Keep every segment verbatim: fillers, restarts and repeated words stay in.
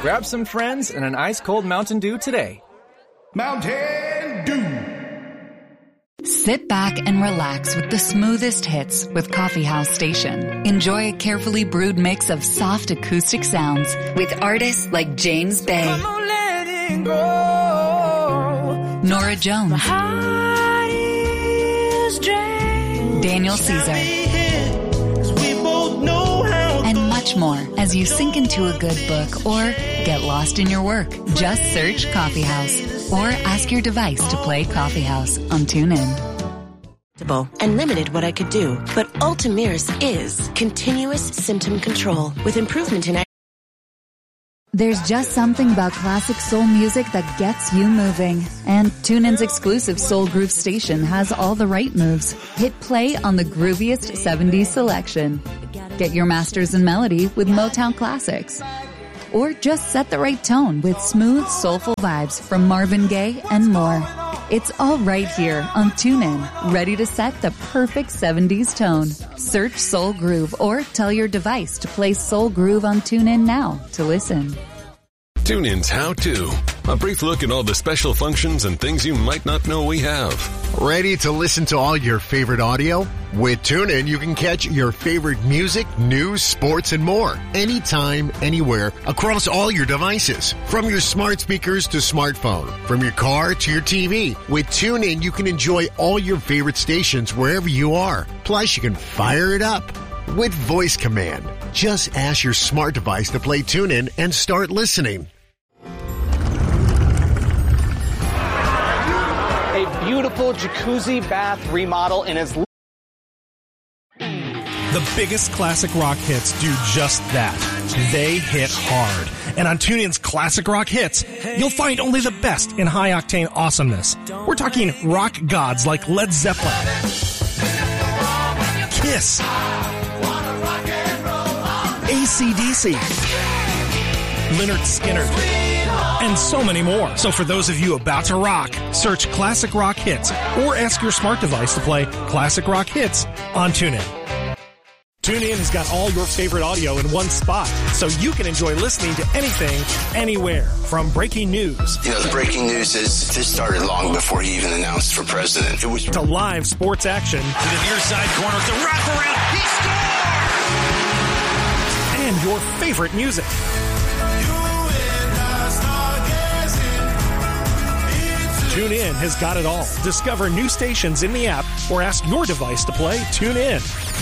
Grab some friends and an ice-cold Mountain Dew today. Mountain Dew. Sit back and relax with the smoothest hits with Coffee House Station. Enjoy a carefully brewed mix of soft acoustic sounds with artists like James Bay, Nora Jones, Daniel Caesar, and much more as you sink into a good book or get lost in your work. Just search Coffee House or ask your device to play Coffee House on TuneIn. And limited what I could do, but Ultimir's is continuous symptom control with improvement in. There's just something about classic soul music that gets you moving. And TuneIn's exclusive Soul Groove station has all the right moves. Hit play on the grooviest seventies selection. Get your masters in melody with Motown classics. Or just set the right tone with smooth, soulful vibes from Marvin Gaye and more. It's all right here on TuneIn, ready to set the perfect seventies tone. Search Soul Groove or tell your device to play Soul Groove on TuneIn now to listen. TuneIn's How To. A brief look at all the special functions and things you might not know we have. Ready to listen to all your favorite audio? With TuneIn, you can catch your favorite music, news, sports, and more. Anytime, anywhere, across all your devices. From your smart speakers to smartphone. From your car to your T V. With TuneIn, you can enjoy all your favorite stations wherever you are. Plus, you can fire it up with voice command. Just ask your smart device to play TuneIn and start listening. A beautiful jacuzzi bath remodel in as... The biggest classic rock hits do just that. They hit hard. And on TuneIn's Classic Rock Hits, you'll find only the best in high-octane awesomeness. We're talking rock gods like Led Zeppelin, Kiss, A C D C, Lynyrd Skynyrd, and so many more. So for those of you about to rock, search Classic Rock Hits or ask your smart device to play Classic Rock Hits on TuneIn. TuneIn has got all your favorite audio in one spot, so you can enjoy listening to anything, anywhere. From breaking news. You know, the breaking news is this started long before he even announced for president. It was to live sports action. To the near side corner, the wraparound, he scores! And your favorite music. TuneIn has got it all. Discover new stations in the app or ask your device to play TuneIn.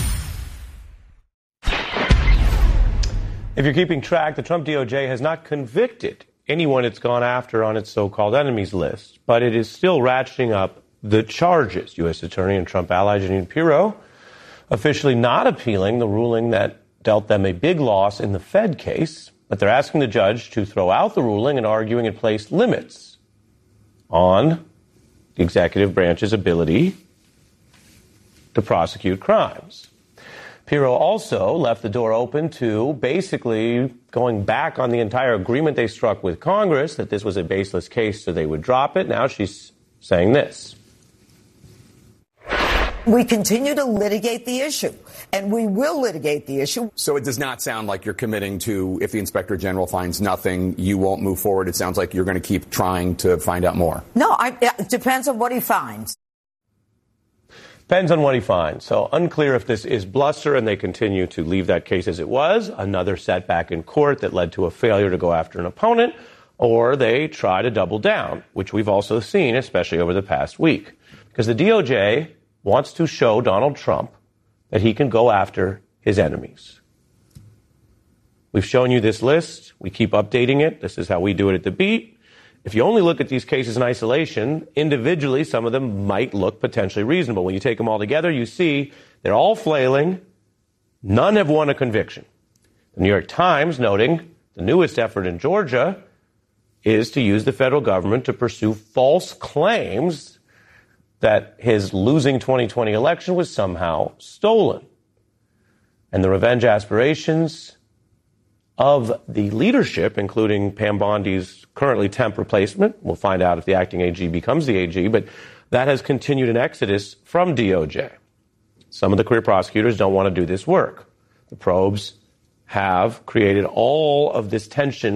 If you're keeping track, the Trump D O J has not convicted anyone it's gone after on its so-called enemies list, but it is still ratcheting up the charges. U S Attorney and Trump ally Jeanine Pirro officially not appealing the ruling that dealt them a big loss in the Fed case, but they're asking the judge to throw out the ruling and arguing it placed limits on the executive branch's ability to prosecute crimes. Pirro also left the door open to basically going back on the entire agreement they struck with Congress, that this was a baseless case, so they would drop it. Now she's saying this. We continue to litigate the issue, and we will litigate the issue. So it does not sound like you're committing to, if the Inspector General finds nothing, you won't move forward. It sounds like you're going to keep trying to find out more. No, I, it depends on what he finds. Depends on what he finds. So unclear if this is bluster and they continue to leave that case as it was, another setback in court that led to a failure to go after an opponent, or they try to double down, which we've also seen, especially over the past week. Because the D O J wants to show Donald Trump that he can go after his enemies. We've shown you this list. We keep updating it. This is how we do it at The Beat. If you only look at these cases in isolation, individually, some of them might look potentially reasonable. When you take them all together, you see they're all flailing. None have won a conviction. The New York Times noting the newest effort in Georgia is to use the federal government to pursue false claims that his losing twenty twenty election was somehow stolen. And the revenge aspirations of the leadership, including Pam Bondi's currently temp replacement. We'll find out if the acting A G becomes the A G, but that has continued an exodus from D O J. Some of the career prosecutors don't want to do this work. The probes have created all of this tension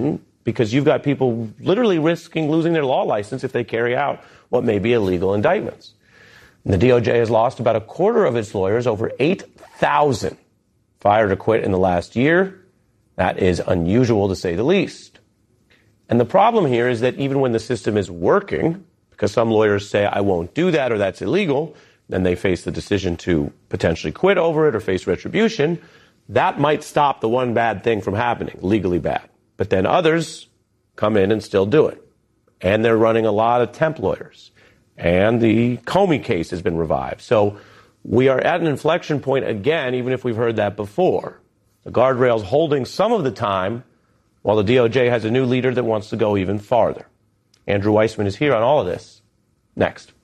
because you've got people literally risking losing their law license if they carry out what may be illegal indictments. And the D O J has lost about a quarter of its lawyers, over eight thousand, fired or quit in the last year. That is unusual to say the least. And the problem here is that even when the system is working, because some lawyers say, I won't do that or that's illegal, then they face the decision to potentially quit over it or face retribution, that might stop the one bad thing from happening, legally bad. But then others come in and still do it. And they're running a lot of temp lawyers. And the Comey case has been revived. So we are at an inflection point again, even if we've heard that before. The guardrail's holding some of the time, while the D O J has a new leader that wants to go even farther. Andrew Weissman is here on all of this. Next.